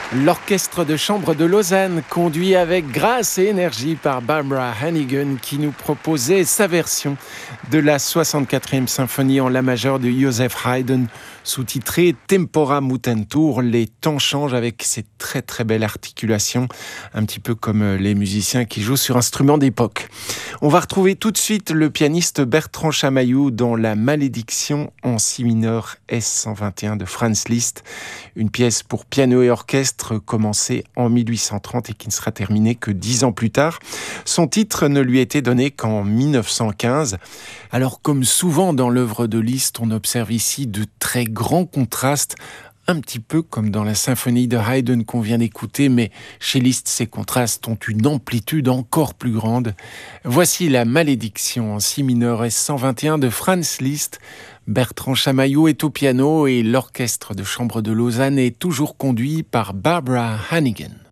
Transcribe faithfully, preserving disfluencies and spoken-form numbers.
L'orchestre de chambre de Lausanne, conduit avec grâce et énergie par Barbara Hannigan, qui nous proposait sa version de la soixante-quatrième symphonie en la majeure de Joseph Haydn, sous-titrée Tempora Mutantur. Les temps changent, avec ces très très belles articulations, un petit peu comme les musiciens qui jouent sur instruments d'époque. On va retrouver tout de suite le pianiste Bertrand Chamaillou dans La Malédiction en si mineur S cent vingt et un de Franz Liszt, une pièce pour piano et orchestre commencée en mille huit cent trente et qui ne sera terminée que dix ans plus tard. Son titre ne lui était donné qu'en mille neuf cent quinze. Alors, comme souvent dans l'œuvre de Liszt, on observe ici de très grands contrastes, un petit peu comme dans la symphonie de Haydn qu'on vient d'écouter, mais chez Liszt, ces contrastes ont une amplitude encore plus grande. Voici La Malédiction en si mineur S cent vingt et un de Franz Liszt. Bertrand Chamaillou est au piano et l'orchestre de chambre de Lausanne est toujours conduit par Barbara Hannigan.